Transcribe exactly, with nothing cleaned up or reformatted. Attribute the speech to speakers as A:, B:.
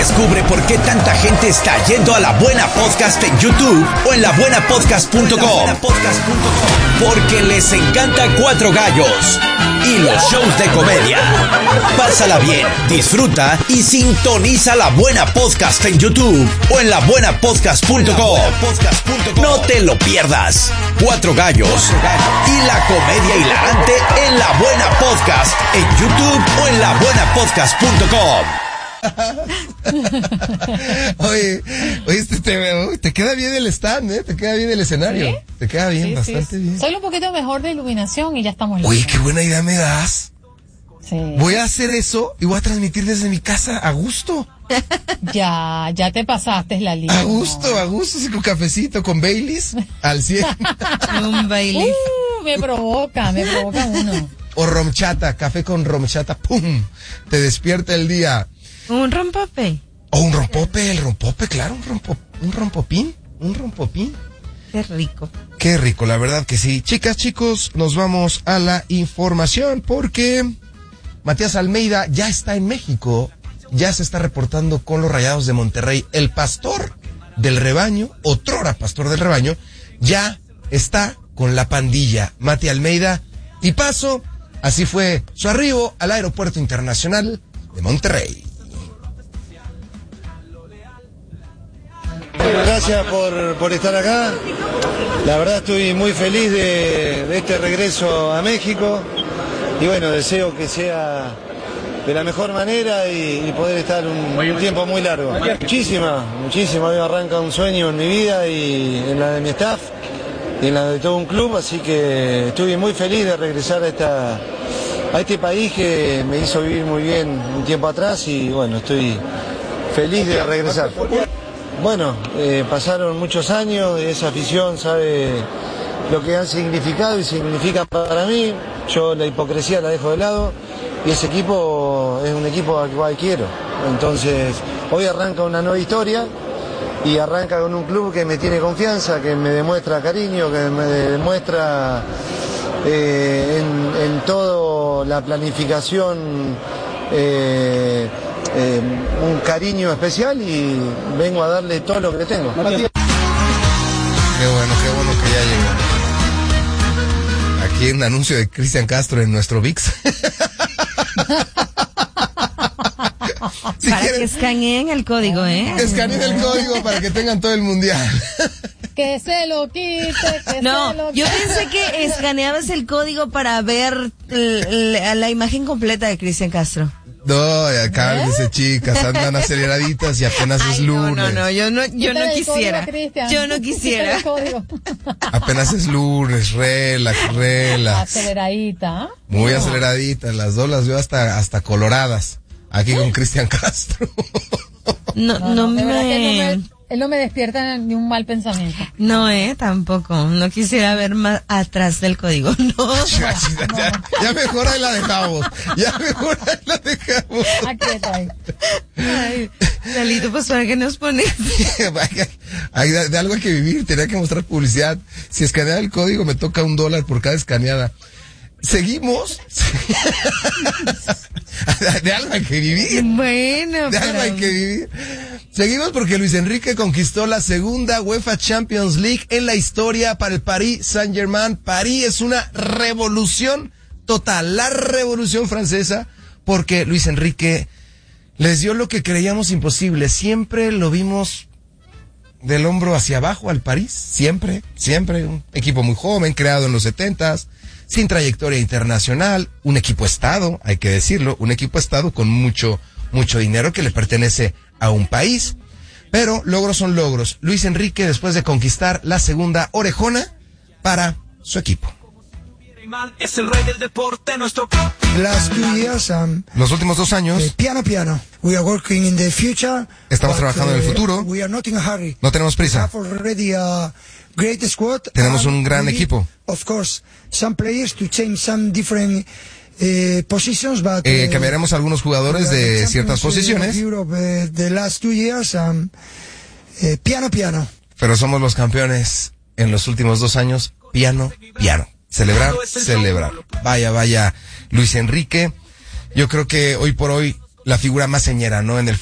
A: Descubre por qué tanta gente está yendo a La Buena Podcast en YouTube o en la buena podcast punto com. Porque les encanta Cuatro Gallos y los shows de comedia. Pásala bien, disfruta y sintoniza La Buena Podcast en YouTube o en la buena podcast punto com. No te lo pierdas. Cuatro Gallos y la comedia hilarante en La Buena Podcast en YouTube o en la buena podcast punto com.
B: Oye, oye te, te, te queda bien el stand, ¿eh? Te queda bien el escenario. ¿Sí? Te queda bien, sí, bastante sí. bien.
C: Soy un poquito mejor de iluminación y ya estamos listos.
B: Oye, qué buena idea me das.
C: Sí.
B: Voy a hacer eso y voy a transmitir desde mi casa a gusto.
C: Ya, ya te pasaste la línea.
B: A gusto, a gusto, sí, con cafecito, con Baileys, al cien.
D: Un Baileys.
C: Uh, me provoca, me provoca uno.
B: O romchata, café con romchata, ¡pum! Te despierta el día.
D: Un rompope.
B: O un rompope, el rompope, claro, un rompo, un rompopín, un rompopín.
D: Qué rico.
B: Qué rico, la verdad que sí. Chicas, chicos, nos vamos a la información porque Matías Almeida ya está en México, ya se está reportando con los Rayados de Monterrey. El pastor del rebaño, otrora pastor del rebaño, ya está con la pandilla. Mati Almeida, y paso, así fue su arribo al Aeropuerto Internacional de Monterrey.
E: Gracias por, por estar acá. La verdad estoy muy feliz de, de este regreso a México y bueno, deseo que sea de la mejor manera y, y poder estar un, un tiempo muy largo. Muchísima, muchísima. Hoy arranca un sueño en mi vida y en la de mi staff y en la de todo un club, así que estoy muy feliz de regresar a esta a este país que me hizo vivir muy bien un tiempo atrás y bueno, estoy feliz de regresar. Bueno, eh, pasaron muchos años, esa afición sabe lo que han significado y significan para mí. Yo la hipocresía la dejo de lado y ese equipo es un equipo al cual quiero. Entonces, hoy arranca una nueva historia y arranca con un club que me tiene confianza, que me demuestra cariño, que me demuestra eh, en, en toda la planificación eh, Eh, un cariño especial y vengo a darle todo lo que le tengo.
B: Qué bueno, qué bueno que ya llegó. Aquí un anuncio de Cristian Castro en nuestro V I X.
D: Si para quieren, que escaneen el código, ¿eh?
B: Escaneen el código para que tengan todo el mundial.
C: Que se lo quite, que
D: no,
C: se lo quite.
D: Yo pensé que escaneabas el código para ver la, la imagen completa de Cristian Castro.
B: No, cálmense, ¿Eh? chicas, andan aceleraditas y apenas
D: Ay,
B: es lunes.
D: No, no, no, yo no, yo no quisiera.
C: Código,
D: yo no quisiera.
B: Apenas es lunes, relax, relax.
C: Aceleradita.
B: Muy no. aceleradita, las dos las veo hasta, hasta coloradas. Aquí con Cristian Castro.
D: No, no, no, no me...
C: Él no me despierta ni un mal pensamiento.
D: No, eh, tampoco. No quisiera ver más atrás del código. No.
B: Ya, ya, ya, ya mejor ahí la dejamos. Ya mejor ahí la dejamos.
C: Aquí está ahí.
D: Ay, Dalito, pues para qué nos pones.
B: Hay de, de algo hay que vivir, tenía que mostrar publicidad. Si escanea el código me toca un dólar por cada escaneada. Seguimos. De algo hay que vivir.
D: Bueno,
B: de algo hay que vivir. Seguimos porque Luis Enrique conquistó la segunda UEFA Champions League en la historia para el Paris Saint-Germain. París es una revolución total, la revolución francesa, porque Luis Enrique les dio lo que creíamos imposible. Siempre lo vimos del hombro hacia abajo al París, siempre, siempre. Un equipo muy joven, creado en los setentas, sin trayectoria internacional, un equipo estado, hay que decirlo, un equipo estado con mucho, mucho dinero que le pertenece a un país. Pero logros son logros. Luis Enrique, después de conquistar la segunda orejona para su equipo.
F: Es el rey del deporte, nuestro...
G: Last two years, um,
B: los últimos dos años,
G: uh, piano piano. We are working in the future.
B: Estamos
G: but,
B: trabajando
G: uh,
B: en el futuro.
G: We are not in a hurry.
B: No tenemos prisa.
G: We have already a great squad.
B: Tenemos un gran
G: need,
B: equipo.
G: Of course, some players to change some different uh, positions, but
B: eh,
G: uh,
B: cambiaremos algunos jugadores de ciertas posiciones.
G: Europe, uh, the last two years, um, uh, piano piano.
B: Pero somos los campeones en los últimos dos años. Piano piano. Celebrar, celebrar. Vaya, vaya, Luis Enrique. Yo creo que hoy por hoy la figura más señera, ¿no? En el